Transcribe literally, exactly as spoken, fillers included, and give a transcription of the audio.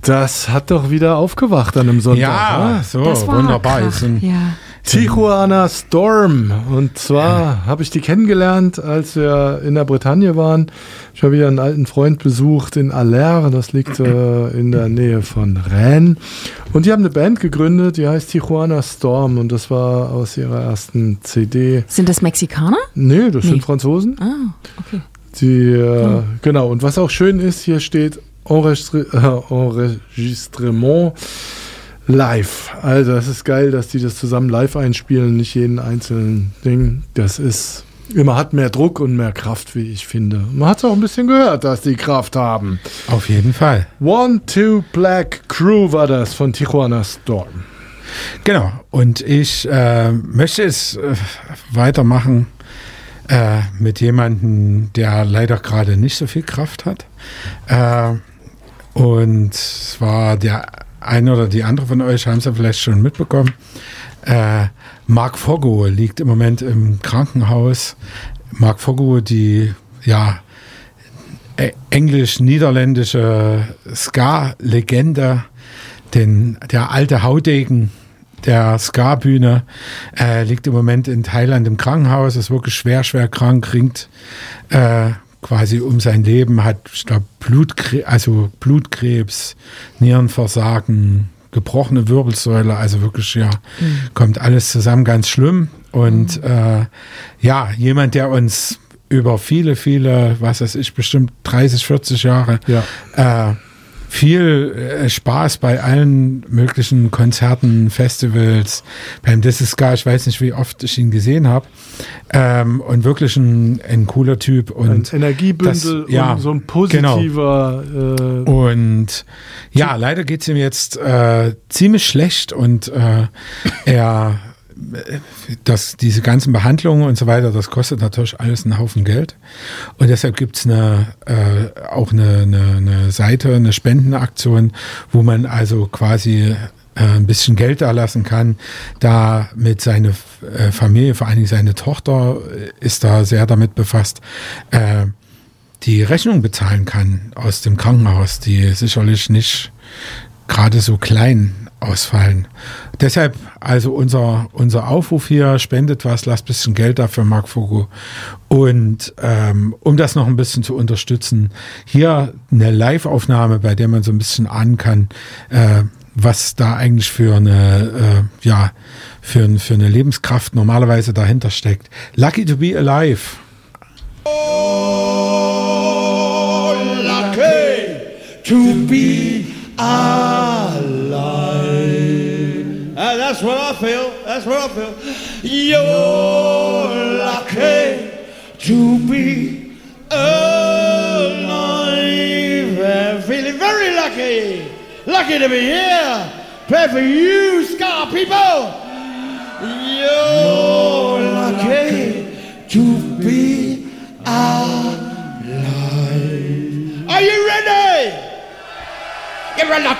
Das hat doch wieder aufgewacht an einem Sonntag. Ja, ne? so, Das war wunderbar. Krach, Ist ein, ja. Tijuana Storm. Und zwar habe ich die kennengelernt, als wir in der Bretagne waren. Ich habe wieder einen alten Freund besucht in Aller. Das liegt äh, in der Nähe von Rennes. Und die haben eine Band gegründet, die heißt Tijuana Storm. Und das war aus ihrer ersten C D. Sind das Mexikaner? Nee, das Nee. sind Franzosen. Ah, okay. Die, äh, genau. Und was auch schön ist, hier steht Enregistri- äh, Enregistrement live. Also es ist geil, dass die das zusammen live einspielen, nicht jeden einzelnen Ding. Das ist immer, hat mehr Druck und mehr Kraft, wie ich finde. Man hat es auch ein bisschen gehört, dass die Kraft haben. auf jeden Fall. One, Two, Black Crew war das von Tijuana Storm. Genau. Und ich äh, möchte es äh, weitermachen äh, mit jemandem, der leider gerade nicht so viel Kraft hat. Äh, und zwar der eine oder die andere von euch haben es ja vielleicht schon mitbekommen. Äh, Mark Foggo liegt im Moment im Krankenhaus. Mark Foggo, die ja äh, englisch-niederländische Ska-Legende, den, der alte Haudegen der Ska-Bühne, äh, liegt im Moment in Thailand im Krankenhaus, ist wirklich schwer, schwer krank, ringt äh, quasi um sein Leben, hat, ich glaube, Blutkrebs, also Blutkrebs, Nierenversagen, gebrochene Wirbelsäule, also wirklich, ja, mhm. kommt alles zusammen, ganz schlimm. Und mhm. äh, ja, jemand, der uns über viele, viele, was weiß ich, bestimmt dreißig, vierzig Jahre Ja. äh, viel äh, Spaß bei allen möglichen Konzerten, Festivals, beim This Is Ska, ich weiß nicht, wie oft ich ihn gesehen habe, ähm, und wirklich ein, ein cooler Typ. Und ein Energiebündel das, ja, und so ein positiver... Genau. Äh, und ja, leider geht es ihm jetzt äh, ziemlich schlecht und äh, er das, diese ganzen Behandlungen und so weiter, das kostet natürlich alles einen Haufen Geld. Und deshalb gibt es eine, äh, auch eine, eine, eine Seite, eine Spendenaktion, wo man also quasi äh, ein bisschen Geld da lassen kann. Da mit seiner äh, Familie, vor allen Dingen seine Tochter, ist da sehr damit befasst, äh, die Rechnung bezahlen kann aus dem Krankenhaus, die sicherlich nicht gerade so klein ausfallen. Deshalb also unser, unser Aufruf hier, spendet was, lasst ein bisschen Geld da für Mark Foggo. Und ähm, um das noch ein bisschen zu unterstützen, hier eine Live-Aufnahme, bei der man so ein bisschen ahnen kann, äh, was da eigentlich für eine, äh, ja, für, für eine Lebenskraft normalerweise dahinter steckt. Lucky to be alive. Oh, lucky to be alive. Uh, that's what I feel. That's what I feel. You're lucky to be alive. I'm feeling very lucky. Lucky to be here. Pray for you, Ska people. You're lucky to be alive. Are you ready? Get ready.